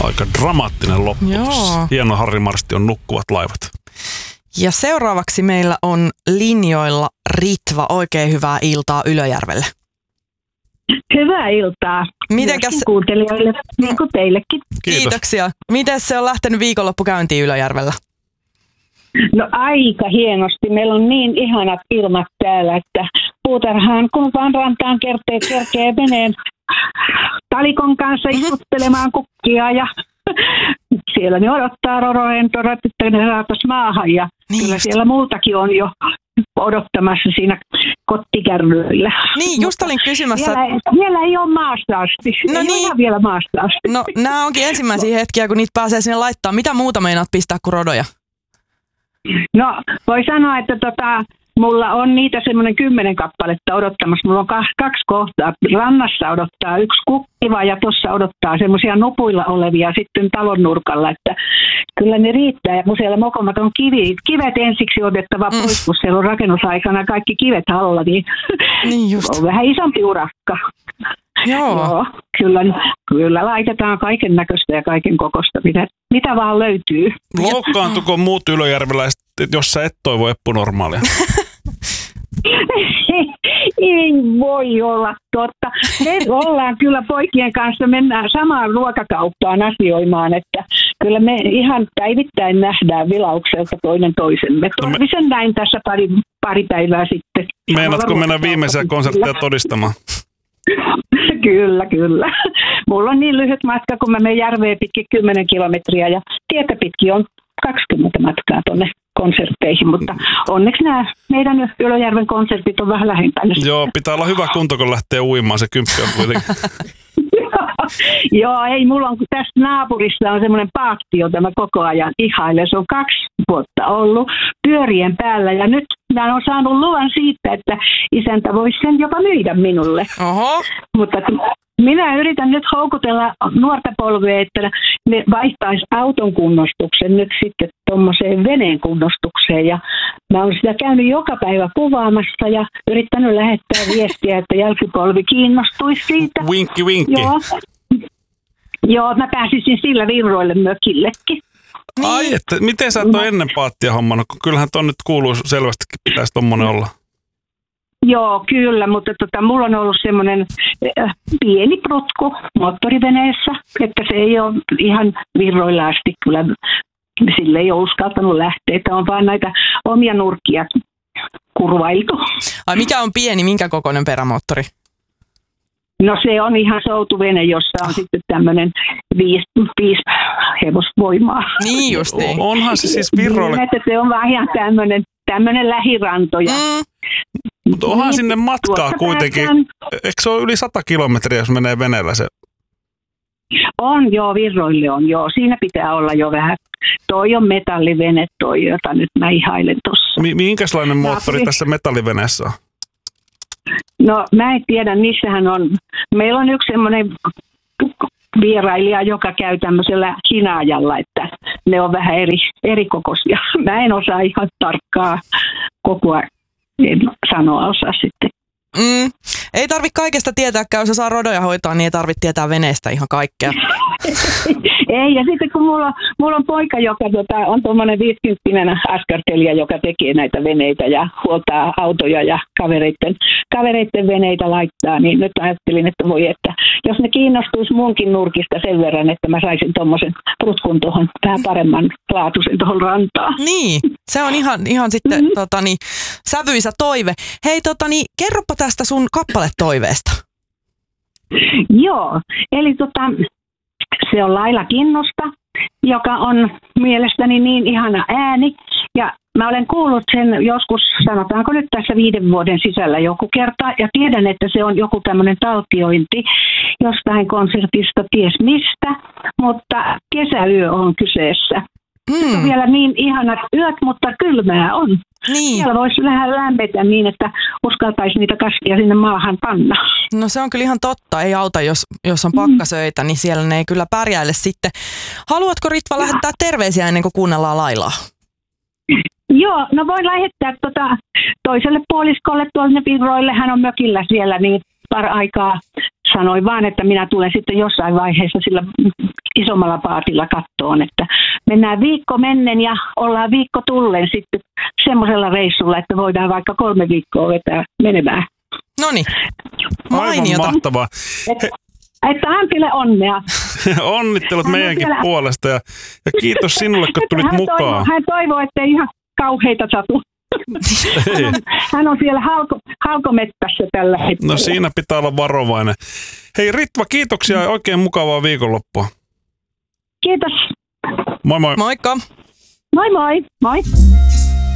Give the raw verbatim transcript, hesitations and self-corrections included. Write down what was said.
Aika dramaattinen loppu. Joo. Hieno Harri Marstion Nukkuvat laivat. Ja seuraavaksi meillä on linjoilla Ritva. Oikein hyvää iltaa Ylöjärvelle. Hyvää iltaa. Mitenkäs kuuntelijoille, niin kuin teillekin. Kiitos. Kiitoksia. Miten se on lähtenyt viikonloppu käyntiin Ylöjärvellä? No aika hienosti. Meillä on niin ihanat ilmat täällä, että puutarhaan kun vaan rantaan kerkee, kerkee meneen talikon kanssa istuttelemaan kukkia ja siellä ne odottaa roroentorat, että ne saatais maahan ja Niin kyllä just. siellä muutakin on jo odottamassa siinä kottikärryillä. Niin, just olin kysymässä. Vielä, ei- vielä ei ole maasta asti. No ei niin. ole ihan vielä maasta asti. No, nämä onkin ensimmäisiä hetkiä, kun niitä pääsee sinne laittaa. Mitä muuta meinaat pistää kuin rodoja? No, voi sanoa, että tota, mulla on niitä semmoinen kymmenen kappaletta odottamassa. Mulla on kaksi, kaksi kohtaa. Rannassa odottaa yksi kukkiva ja tuossa odottaa semmoisia nupuilla olevia sitten talon nurkalla. Että kyllä ne riittää. Ja kun siellä mokomat on kivi, kivet ensiksi otettava Mm. pois, kun siellä on rakennusaikana kaikki kivet alla, niin, Niin just. on vähän isompi urakka. Joo. Joo, kyllä, kyllä laitetaan kaiken näköistä ja kaiken kokosta, mitä, mitä vaan löytyy. Loukkaantuko muut ylöjärveläiset, jos sä et toivo Eppu normaalia? Ei voi olla totta. Me ollaan kyllä poikien kanssa, mennään samaan ruokakauppaan asioimaan, että kyllä me ihan päivittäin nähdään vilaukselta toinen toisemme. No me- Torvisen näin tässä pari, pari päivää sitten. Meinaatko mennä viimeisiä konsertteja todistamaan? Kyllä, kyllä. Mulla on niin lyhyt matka, kun mä menen järveen pitkin kymmenen kilometriä ja tietä pitkin on kaksikymmentä matkaa tuonne konsertteihin, mutta onneksi nämä meidän Ylöjärven konsertit on vähän lähempänä. Joo, pitää olla hyvä kunto, kun lähtee uimaan. Se kymppi on kuitenkin. Joo, ei, mulla on, kun tästä naapurissa on semmoinen paatti, jota mä koko ajan ihailen. Se on kaksi vuotta ollut pyörien päällä ja nyt mä oon saanut luvan siitä, että isäntä voisi sen jopa myydä minulle. Oho. Mutta minä yritän nyt houkutella nuorta polvea, että ne vaihtaisi auton kunnostuksen nyt sitten tuommoiseen veneen kunnostukseen. Ja mä oon sitä käynyt joka päivä kuvaamassa ja yrittänyt lähettää viestiä, että jälkipolvi kiinnostuisi siitä. Vinkki, vinkki. Joo. Joo, mä pääsisin sillä virroille mökillekin. Ai, että miten sä et ole ennen paattia hommannut? Kyllähän ton nyt kuuluu selvästikin, pitäisi tommonen olla. Joo, kyllä, mutta tota, mulla on ollut semmoinen äh, pieni prutku moottoriveneessä, että se ei ole ihan virroilla asti kyllä, sille ei ole uskaltanut lähteä, että on vaan näitä omia nurkkia kurvailtu. Ai mikä on pieni, minkä kokoinen perämoottori? No se on ihan soutuvene, jossa on sitten tämmöinen viisi, viisi hevosvoimaa. Niin justiin. Onhan se siis virroille, Niin, että se on vaan ihan tämmöinen, tämmöinen lähiranto. Ja Mm. mutta onhan sinne matkaa tuossa kuitenkin. päästään- Eikö se ole yli sata kilometriä, jos menee veneellä se? On joo, virroille on joo. Siinä pitää olla jo vähän. Toi on metallivene toi, jota nyt mä ihailen tossa. Mi- minkälainen moottori Naapuri- tässä metalliveneessä on? No mä en tiedä, missähän on. Meillä on yksi semmoinen vierailija, joka käy tämmöisellä hinaajalla, että ne on vähän eri, eri kokoisia. Mä en osaa ihan tarkkaa kokoa, en sanoa osaa sitten. Mm. Ei tarvi kaikesta tietääkään, jos saa rodoja hoitaa, niin ei tarvitse tietää veneestä ihan kaikkea. Ei, ja sitten kun mulla, mulla on poika, joka tota, on tuommoinen viisikymppinen askartelija, joka tekee näitä veneitä ja huoltaa autoja ja kavereiden, kavereiden veneitä laittaa, niin nyt ajattelin, että voi, että jos ne kiinnostuisi munkin nurkista sen verran, että mä saisin tuommoisen prutkun tuohon vähän paremman laatuisen tuohon rantaan. Niin, se on ihan, ihan sitten Mm-hmm. totani, sävyisä toive. Hei, totani, kerropa tästä sun kappaletoiveesta. Joo, eli tota, se on Laila Kinnusta, joka on mielestäni niin ihana ääni. Ja mä olen kuullut sen joskus, sanotaanko nyt tässä viiden vuoden sisällä joku kerta. Ja tiedän, että se on joku tämmöinen taltiointi jostain konsertista, ties mistä. Mutta kesäyö on kyseessä. Mm. On vielä niin ihanat yöt, mutta kylmää on. Niin, Siellä voisi vähän lämpetä niin, että uskaltaisi niitä kasvia sinne maahan panna. no se on kyllä ihan totta. Ei auta, jos, jos on pakkasöitä, niin siellä ne ei kyllä pärjäile sitten. Haluatko Ritva lähettää terveisiä ennen kuin kuunnellaan Lailaa? Joo, no voin lähettää tota toiselle puoliskolle tuonne virroille. Hän on mökillä siellä, niin par aikaa sanoin vaan, että minä tulen sitten jossain vaiheessa sillä isommalla paatilla kattoon, että mennään viikko mennen ja ollaan viikko tullen sitten semmoisella reissulla, että voidaan vaikka kolme viikkoa vetää menemään. Noniin, mainiota. Aivan mahtavaa. Että, että Antille onnea. Onnittelut hän meidänkin siellä puolesta ja, ja kiitos sinulle, kun tulit hän mukaan. Toivoo, hän toivoo, ettei ihan kauheita satu. Hän on, hän on siellä halko, halkomettässä tällä hetkellä. No siinä pitää olla varovainen. Hei Ritva, kiitoksia ja oikein mukavaa viikonloppua. Kiitos. Moi moi. Moikka. Moi moi. Moi.